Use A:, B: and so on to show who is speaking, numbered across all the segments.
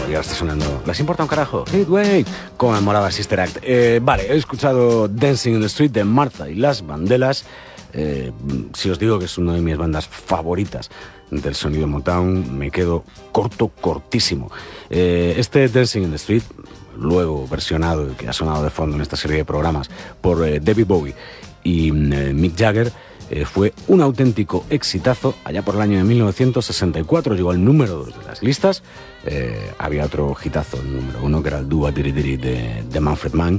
A: y ahora está sonando ¿les importa un carajo? Heatwave, como molaba Sister Act. Vale, he escuchado Dancing in the Street de Martha y las Vandellas. Si os digo que es una de mis bandas favoritas del sonido Motown, me quedo cortísimo. Este Dancing in the Street, luego versionado, que ha sonado de fondo en esta serie de programas por David Bowie y Mick Jagger, fue un auténtico exitazo. Allá por el año de 1964 llegó al número 2 de las listas. Había otro hitazo, el número 1, que era el Dua Diri Diri de Manfred Mann.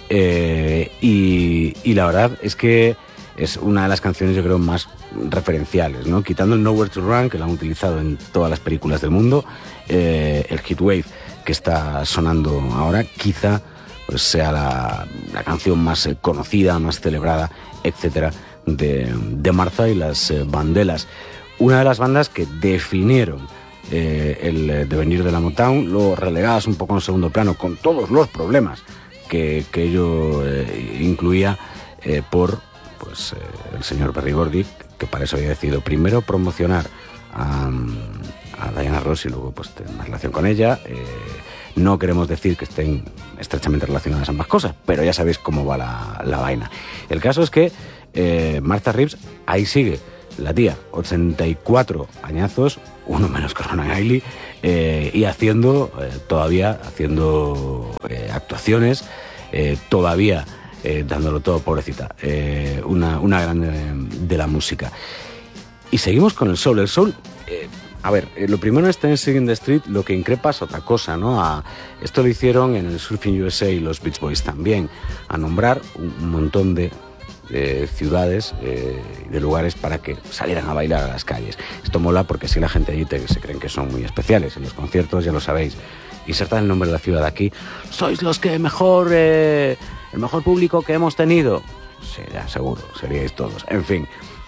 A: Y la verdad es que es una de las canciones, yo creo, más referenciales, ¿no? Quitando el Nowhere to Run, que lo han utilizado en todas las películas del mundo, el Heatwave, que está sonando ahora, quizá pues sea la canción más conocida, más celebrada, etcétera, de Martha y las Vandellas. Una de las bandas que definieron el devenir de la Motown, lo relegadas un poco en segundo plano, con todos los problemas que ello incluía, por el señor Berry Gordy, que para eso había decidido primero promocionar a Diana Ross y luego pues tener una relación con ella. No queremos decir que estén estrechamente relacionadas ambas cosas, pero ya sabéis cómo va la vaina. El caso es que Martha Reeves ahí sigue, la tía, 84 añazos, uno menos que Ronan Ailey, y todavía haciendo actuaciones, todavía dándolo todo, pobrecita, una grande de la música. Y seguimos con el soul. El soul, lo primero es Dancing in the Street, lo que increpa es otra cosa, ¿no? Esto lo hicieron en el Surfing USA y los Beach Boys también, a nombrar un montón de ciudades, de lugares para que salieran a bailar a las calles. Esto mola porque así la gente allí se creen que son muy especiales. En los conciertos, ya lo sabéis, insertad el nombre de la ciudad aquí. Sois los que el mejor público que hemos tenido. Sí, ya seguro, seríais todos. En fin.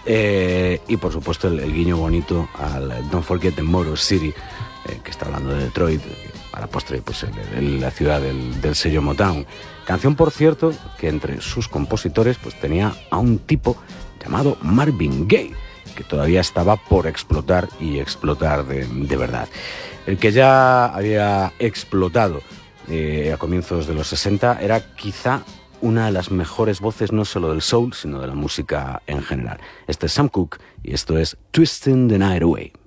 A: Y por supuesto el guiño bonito al Don't Forget the Motor City, que está hablando de Detroit, a la postre pues la ciudad del sello Motown. Canción, por cierto, que entre sus compositores pues tenía a un tipo llamado Marvin Gaye, que todavía estaba por explotar y explotar de verdad. El que ya había explotado a comienzos de los 60 era quizá una de las mejores voces, no solo del soul, sino de la música en general. Este es Sam Cooke y esto es Twisting the Night Away.